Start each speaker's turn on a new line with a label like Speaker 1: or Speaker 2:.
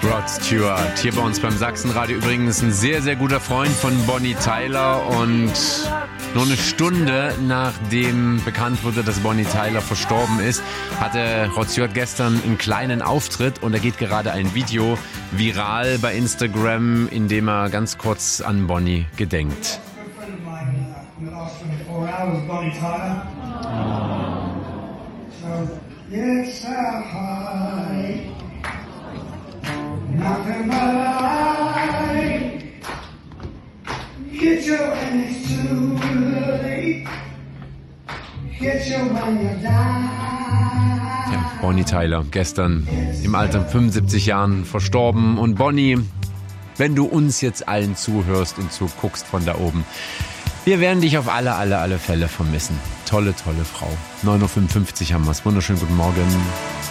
Speaker 1: Rod Stewart, hier bei uns beim Sachsenradio. Übrigens ein sehr, sehr guter Freund von Bonnie Tyler. Und nur eine Stunde nachdem bekannt wurde, dass Bonnie Tyler verstorben ist, hatte Rod Stewart gestern einen kleinen Auftritt. Und da geht gerade ein Video viral bei Instagram, in dem er ganz kurz an Bonnie gedenkt.
Speaker 2: Nothing but life. Get your hands too late. Get your when you die.
Speaker 1: Ja, Bonnie Tyler, gestern im Alter von 75 Jahren verstorben. Und Bonnie, wenn du uns jetzt allen zuhörst und zuguckst von da oben, wir werden dich auf alle Fälle vermissen. Tolle Frau. 9.55 Uhr haben wir es. Wunderschönen guten Morgen.